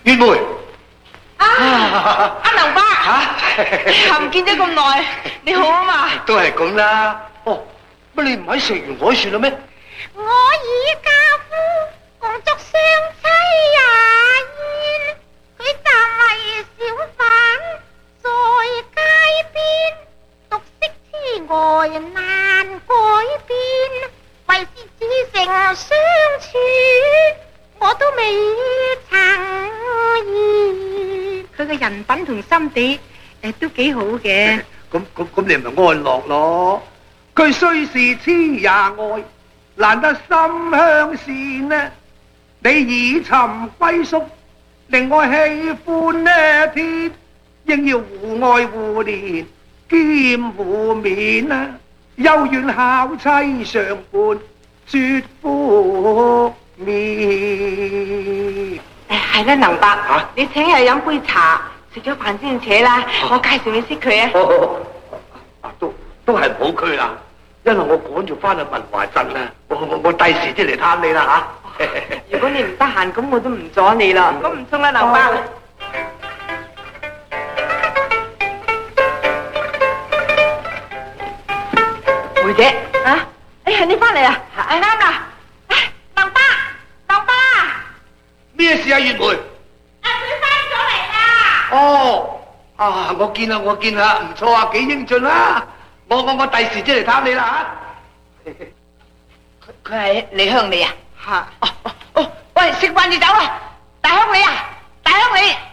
月梅阿梁伯又唔見咗咁耐，你好啊嘛？ 都係咁啦。哦，乜你唔喺石園海樹啦咩？ 我與家夫共築雙棲呀燕，佢暫為小販在街邊，獨色痴呆難改變，為是只剩相處，我都未曾厭。佢嘅人品同心地都幾好嘅。 咁你咪安樂咯。佢雖是痴也愛，難得心向善呢。你已尋歸宿，令我喜歡呢天，應要互愛互憐兼互勉啊！幽怨孝妻相伴，絕不滅。 係啦，梁伯，你請佢飲杯茶，食咗飯先扯啦。我介紹你識佢啊。 都係唔好佢啦，因為我趕住翻去文華鎮啊。我第時先嚟探你啦吓。 如果你唔得閒，咁我都唔阻你啦。咁唔送啦，梁伯。梅姐啊，你翻嚟啦，啱啦。 梁伯，梁伯， 咩事啊，月梅？ 佢翻咗嚟啦。 哦，我見啦，唔錯啊，幾英俊啦。我第時先嚟探你啦吓。 佢係李香梨啊？喂，食飯就走啦，大香梨啊，大香梨。